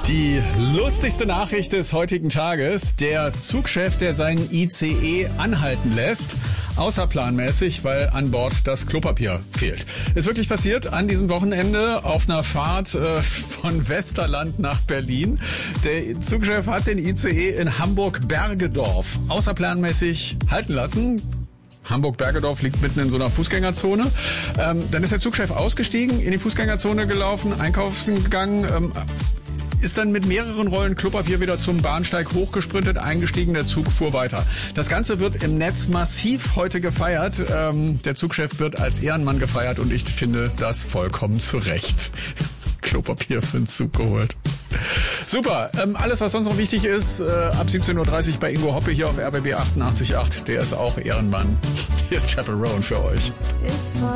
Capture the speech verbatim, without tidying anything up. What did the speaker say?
Die lustigste Nachricht des heutigen Tages. Der Zugchef, der seinen I C E anhalten lässt, außerplanmäßig, weil an Bord das Klopapier fehlt. Ist wirklich passiert an diesem Wochenende auf einer Fahrt äh, von Westerland nach Berlin. Der Zugchef hat den I C E in Hamburg-Bergedorf außerplanmäßig halten lassen. Hamburg-Bergedorf liegt mitten in so einer Fußgängerzone. Ähm, dann ist der Zugchef ausgestiegen, in die Fußgängerzone gelaufen, einkaufen gegangen, ähm, ist dann mit mehreren Rollen Klopapier wieder zum Bahnsteig hochgesprintet, eingestiegen, der Zug fuhr weiter. Das Ganze wird im Netz massiv heute gefeiert. Ähm, der Zugchef wird als Ehrenmann gefeiert und ich finde das vollkommen zu Recht. Klopapier für den Zug geholt. Super, ähm, alles was sonst noch wichtig ist, äh, ab siebzehn Uhr dreißig bei Ingo Hoppe hier auf R B B achtundachtzig Komma acht. Der ist auch Ehrenmann. Hier ist Chaperone für euch.